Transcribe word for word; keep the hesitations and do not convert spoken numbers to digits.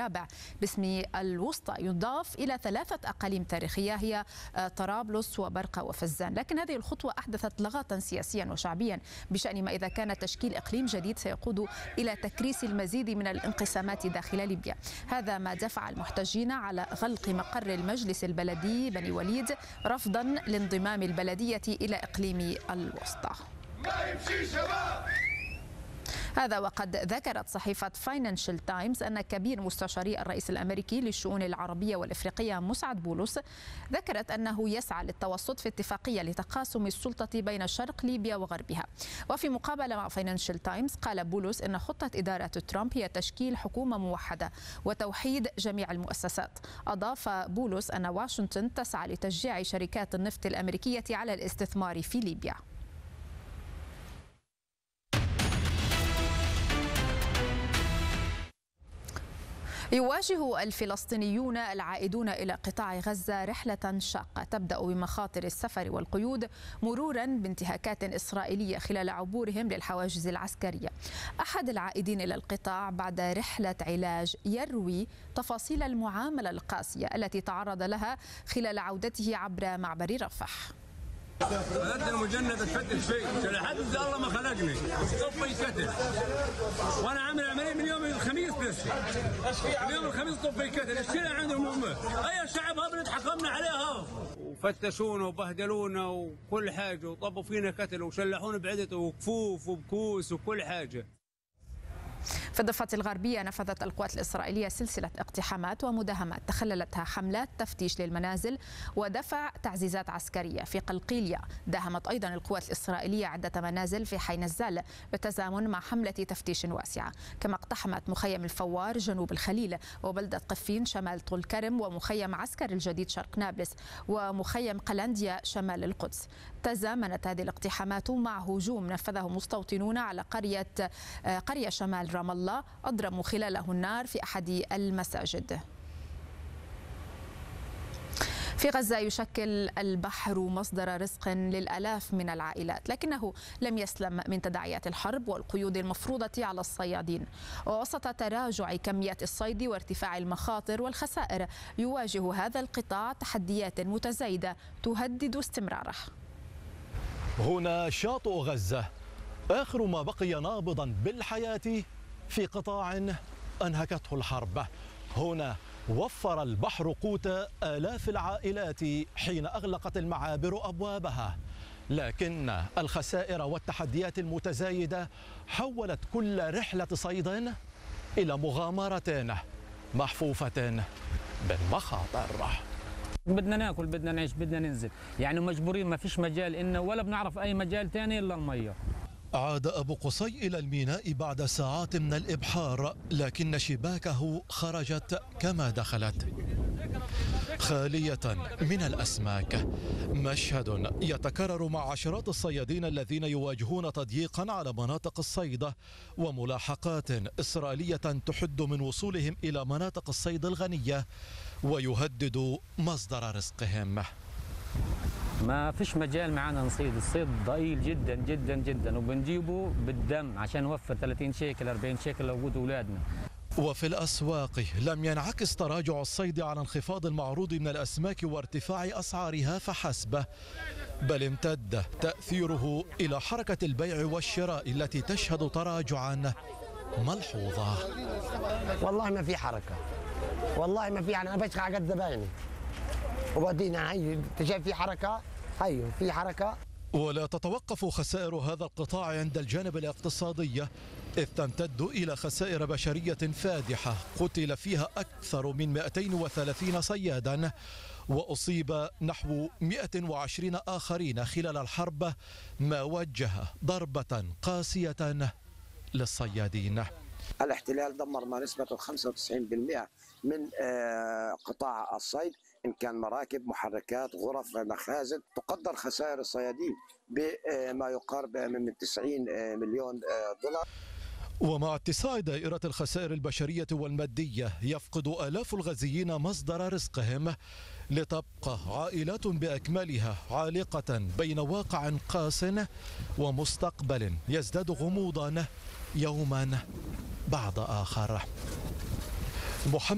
الرابع باسم الوسطى، يضاف إلى ثلاثة أقاليم تاريخية هي طرابلس وبرقة وفزان. لكن هذه الخطوة أحدثت لغطا سياسيا وشعبيا بشأن ما إذا كان تشكيل إقليم جديد سيقود إلى تكريس المزيد من الانقسامات داخل ليبيا. هذا ما دفع المحتجين على غلق مقر المجلس البلدي بني وليد رفضا لانضمام البلدية إلى إقليم الوسطى. هذا وقد ذكرت صحيفة فاينانشال تايمز أن كبير مستشاري الرئيس الأمريكي للشؤون العربية والإفريقية مسعد بولس ذكرت أنه يسعى للتوسط في اتفاقية لتقاسم السلطة بين شرق ليبيا وغربها. وفي مقابلة مع فاينانشال تايمز قال بولس أن خطة إدارة ترامب هي تشكيل حكومة موحدة وتوحيد جميع المؤسسات. أضاف بولس أن واشنطن تسعى لتشجيع شركات النفط الأمريكية على الاستثمار في ليبيا. يواجه الفلسطينيون العائدون إلى قطاع غزة رحلة شاقة تبدأ بمخاطر السفر والقيود مرورا بانتهاكات إسرائيلية خلال عبورهم للحواجز العسكرية. أحد العائدين إلى القطاع بعد رحلة علاج يروي تفاصيل المعاملة القاسية التي تعرض لها خلال عودته عبر معبر رفح. انت المجند تفتش فيه لحد الله ما خلقني طفي كتل وانا عامل عمليه من يوم الخميس بس من يوم الخميس طفي كتل الشيله عندهم هم اي شعب هبل حكمنا عليها وفتشونا وبهدلونا وكل حاجه وطبوا فينا كتل وشلحونا بعدة وكفوف وبكوس وكل حاجه. في الضفة الغربية نفذت القوات الإسرائيلية سلسلة اقتحامات ومداهمات تخللتها حملات تفتيش للمنازل ودفع تعزيزات عسكرية. في قلقيلية داهمت أيضا القوات الإسرائيلية عدة منازل في حي نزال بالتزامن مع حملة تفتيش واسعة. كما اقتحمت مخيم الفوار جنوب الخليل وبلدة قفين شمال طول كرم ومخيم عسكر الجديد شرق نابلس ومخيم قلنديا شمال القدس. تزامنت هذه الاقتحامات مع هجوم نفذه مستوطنون على قرية قرية شمال رام الله أضرموا خلاله النار في أحد المساجد. في غزة يشكل البحر مصدر رزق للآلاف من العائلات، لكنه لم يسلم من تداعيات الحرب والقيود المفروضة على الصيادين. ووسط تراجع كميات الصيد وارتفاع المخاطر والخسائر يواجه هذا القطاع تحديات متزايدة تهدد استمراره. هنا شاطئ غزة، آخر ما بقي نابضا بالحياة في قطاع أنهكته الحرب. هنا وفر البحر قوت آلاف العائلات حين أغلقت المعابر أبوابها، لكن الخسائر والتحديات المتزايدة حولت كل رحلة صيد إلى مغامرة محفوفة بالمخاطر. بدنا ناكل، بدنا نعيش، بدنا ننزل، يعني مجبورين، ما فيش مجال إنه ولا بنعرف أي مجال ثاني إلا المية. عاد أبو قصي إلى الميناء بعد ساعات من الإبحار، لكن شباكه خرجت كما دخلت خالية من الأسماك. مشهد يتكرر مع عشرات الصيادين الذين يواجهون تضييقا على مناطق الصيد وملاحقات إسرائيلية تحد من وصولهم إلى مناطق الصيد الغنية ويهدد مصدر رزقهم. ما فيش مجال معنا نصيد، الصيد ضئيل جدا جدا جدا وبنجيبه بالدم عشان نوفر ثلاثين شيكل أربعين شيكل لوجود أولادنا. وفي الأسواق لم ينعكس تراجع الصيد على انخفاض المعروض من الأسماك وارتفاع أسعارها فحسب، بل امتد تأثيره إلى حركة البيع والشراء التي تشهد تراجعا ملحوظا. والله ما في حركة، والله ما في، يعني أنا بشتغل على قد زبايني وبعدين هي انت شايف في حركه، ايوه في حركه. ولا تتوقف خسائر هذا القطاع عند الجانب الاقتصادي، إذ تمتد إلى خسائر بشرية فادحة قتل فيها أكثر من مئتين وثلاثين صيادا وأصيب نحو مئة وعشرين آخرين خلال الحرب، ما وجه ضربة قاسية للصيادين. الاحتلال دمر ما نسبته خمسة وتسعين بالمئة من قطاع الصيد، إن كان مراكب، محركات، غرف، مخازن. تقدر خسائر الصيادين بما يقارب من تسعين مليون دولار. ومع اتساع دائرة الخسائر البشرية والمادية يفقد آلاف الغزيين مصدر رزقهم، لتبقى عائلات بأكملها عالقة بين واقع قاس ومستقبل يزداد غموضا يوما بعد آخر. محمد